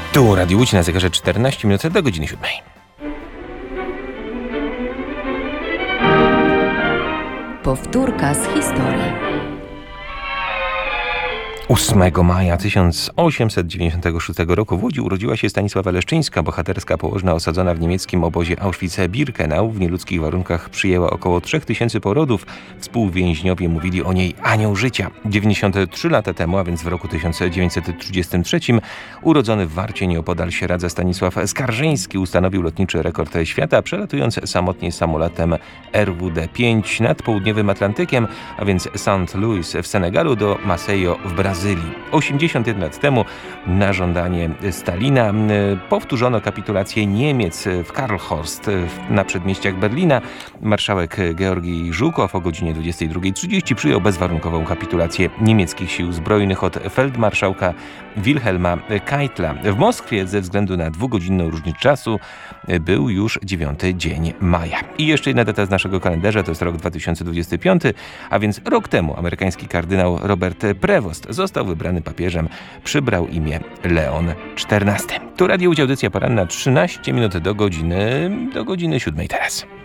Tu Radio Łódź, na zegarze 14 minut do godziny 7. 'Powtórka z historii'. 8 maja 1896 roku w Łodzi urodziła się Stanisława Leszczyńska, bohaterska położna osadzona w niemieckim obozie Auschwitz-Birkenau. W nieludzkich warunkach przyjęła około 3000 porodów. Współwięźniowie mówili o niej anioł życia. 93 lata temu, a więc w roku 1933, urodzony w Warcie nieopodal Sieradza Stanisław Skarżyński ustanowił lotniczy rekord świata, przelatując samotnie samolotem RWD-5 nad południowym Atlantykiem, a więc St. Louis w Senegalu do Maceió w Brazylii. 81 lat temu na żądanie Stalina powtórzono kapitulację Niemiec w Karlhorst na przedmieściach Berlina. Marszałek Georgij Żukow o godzinie 22:30 przyjął bezwarunkową kapitulację niemieckich sił zbrojnych od feldmarszałka Wilhelma Keitla. W Moskwie ze względu na dwugodzinną różnicę czasu był już 9 dzień maja. I jeszcze jedna data z naszego kalendarza, to jest rok 2025, a więc rok temu amerykański kardynał Robert Prevost został wybrany papieżem, przybrał imię Leon XIV. Tu Radio Łódź, audycja poranna, 13 minut do godziny 7 teraz.